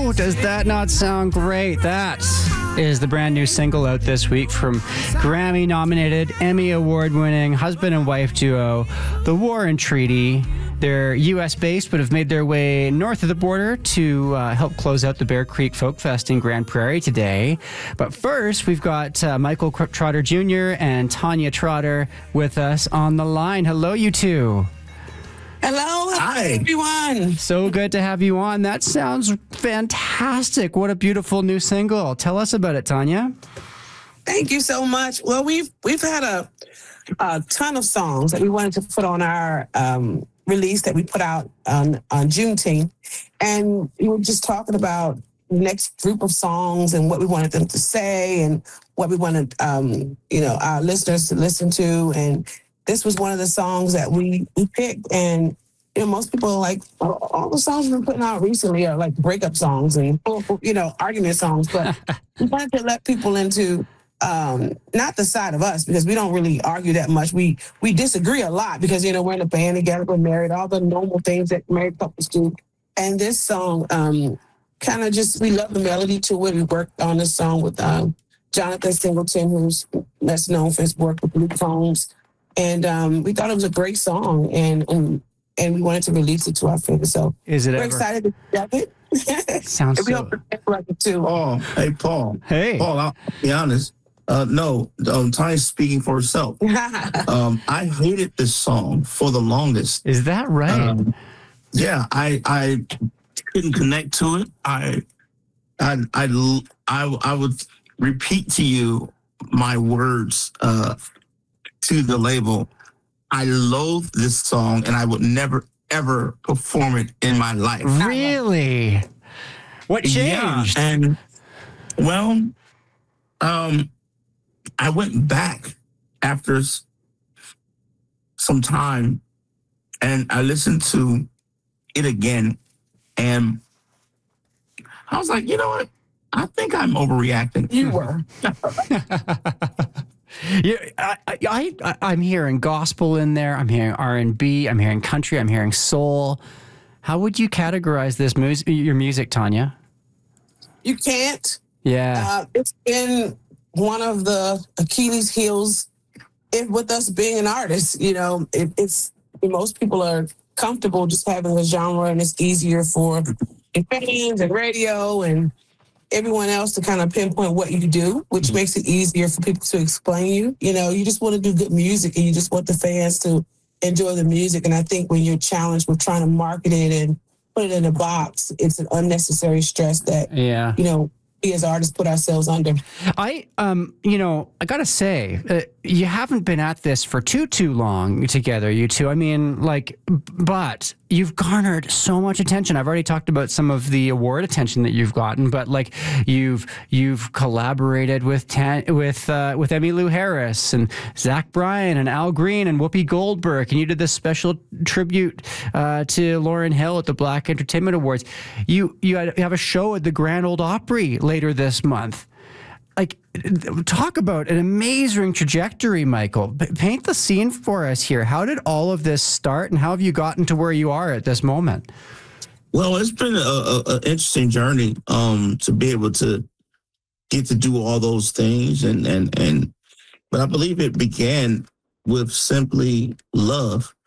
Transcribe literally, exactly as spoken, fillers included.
Woo! Does that not sound great? That is the brand new single out this week from Grammy-nominated, Emmy Award-winning husband and wife duo, The War and Treaty. They're U S-based, but have made their way north of the border to uh, help close out the Bear Creek Folk Fest in Grand Prairie today. But first, we've got uh, Michael Trotter Junior and Tanya Trotter with us on the line. Hello, you two. Hello, hi everyone. So good to have you on. That sounds fantastic. What a beautiful new single. Tell us about it, Tanya. Thank you so much. Well, we've we've had a, a ton of songs that we wanted to put on our um, release that we put out on, on Juneteenth. And we were just talking about the next group of songs and what we wanted them to say and what we wanted, um, you know, our listeners to listen to. And this was one of the songs that we, we picked. And, you know, most people are like, all, all the songs we've been putting out recently are like breakup songs and, you know, argument songs. But we wanted to let people into um, not the side of us, because we don't really argue that much. We we disagree a lot because, you know, we're in a band together, we're married, all the normal things that married couples do. And this song um, kind of just, we love the melody to it. We worked on this song with um, Jonathan Singleton, who's best known for his work with Luke Combs. And um, we thought it was a great song, and, and and we wanted to release it to our fans. So Is it we're ever? excited to have it. Sounds we so... hope to record too. Paul, hey, Paul. Hey. Paul, I'll be honest. Uh, no, um, Tanya's speaking for herself. um, I hated this song for the longest. Is that right? Um, yeah, I I couldn't connect to it. I, I, I, I, I would repeat to you my words uh, to the label. I loathe this song, and I would never, ever perform it in my life. Really? What changed? Yeah, and, well, um, I went back after s- some time, and I listened to it again, and I was like, you know what? I think I'm overreacting. You were. Yeah, I, I, I, I'm hearing gospel in there. I'm hearing R and B. I'm hearing country. I'm hearing soul. How would you categorize this mus- your music, Tanya? You can't. Yeah. Uh, it's been one of the Achilles heels if, with us being an artist. You know, it, it's most people are comfortable just having a genre, and it's easier for fans and radio and everyone else to kind of pinpoint what you do, which makes it easier for people to explain you. You know, you just want to do good music, and you just want the fans to enjoy the music. And I think when you're challenged with trying to market it and put it in a box, it's an unnecessary stress that, yeah. you know, we as artists put ourselves under. I, um, you know, I gotta say, uh, you haven't been at this for too, too long together, you two. I mean, like, b- but you've garnered so much attention. I've already talked about some of the award attention that you've gotten, but like, you've you've collaborated with Tan- with uh, with Emmylou Harris and Zach Bryan and Al Green and Whoopi Goldberg, and you did this special tribute uh, to Lauryn Hill at the Black Entertainment Awards. You you had- you have a show at the Grand Ole Opry later this month. Like, talk about an amazing trajectory, Michael. P- paint the scene for us here. How did all of this start, and how have you gotten to where you are at this moment? Well, it's been a, a, a interesting journey um, to be able to get to do all those things, and and and. But I believe it began with simply love.